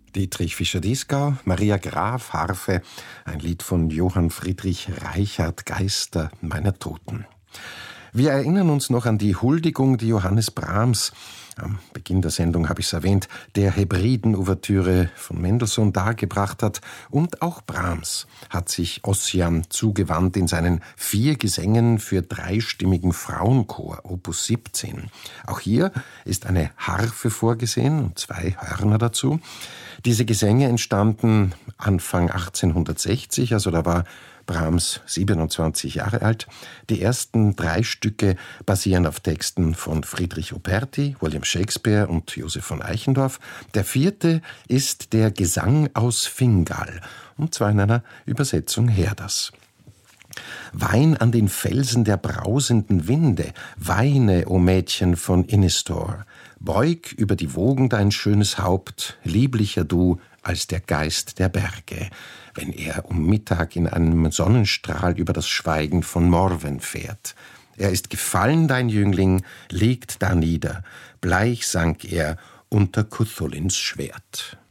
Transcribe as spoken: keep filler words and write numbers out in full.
Dietrich Fischer-Dieskau, Maria Graf, Harfe, ein Lied von Johann Friedrich Reichard, Geister meiner Toten. Wir erinnern uns noch an die Huldigung, die Johannes Brahms, am Beginn der Sendung habe ich es erwähnt, der Hebriden-Ouvertüre von Mendelssohn dargebracht hat. Und auch Brahms hat sich Ossian zugewandt in seinen vier Gesängen für dreistimmigen Frauenchor, Opus siebzehn. Auch hier ist eine Harfe vorgesehen und zwei Hörner dazu. Diese Gesänge entstanden Anfang achtzehnhundertsechzig, also da war Brahms siebenundzwanzig Jahre alt. Die ersten drei Stücke basieren auf Texten von Friedrich Ruperti, William Shakespeare und Joseph von Eichendorff. Der vierte ist der Gesang aus Fingal, und zwar in einer Übersetzung Herders. Wein an den Felsen der brausenden Winde, weine, o Mädchen von Innistor. Beug über die Wogen dein schönes Haupt, lieblicher du als der Geist der Berge, wenn er um Mittag in einem Sonnenstrahl über das Schweigen von Morven fährt. Er ist gefallen, dein Jüngling, liegt da nieder, bleich sank er unter Cuchulains Schwert.